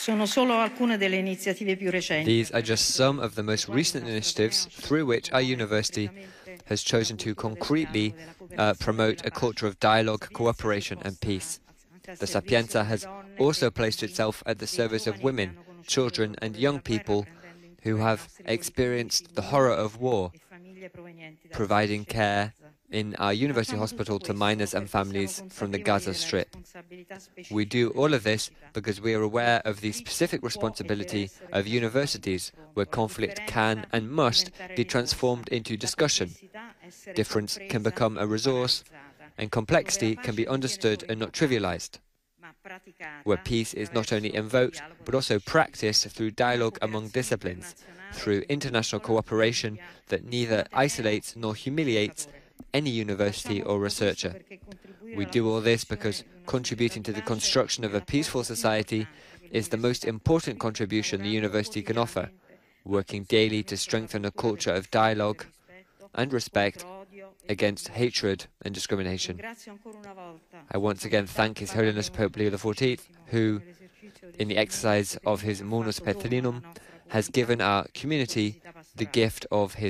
These are just some of the most recent initiatives through which our university has chosen to concretely promote a culture of dialogue, cooperation and peace. The Sapienza has also placed itself at the service of women, children and young people who have experienced the horror of war, providing care in our university hospital to minors and families from the Gaza Strip. We do all of this because we are aware of the specific responsibility of universities, where conflict can and must be transformed into discussion. Difference can become a resource, and complexity can be understood and not trivialized, where peace is not only invoked but also practiced through dialogue among disciplines, through international cooperation that neither isolates nor humiliates any university or researcher. We do all this because contributing to the construction of a peaceful society is the most important contribution the university can offer, working daily to strengthen a culture of dialogue and respect against hatred and discrimination. I once again thank His Holiness Pope Leo XIV, who, in the exercise of his Munus Petrinum, has given our community the gift of his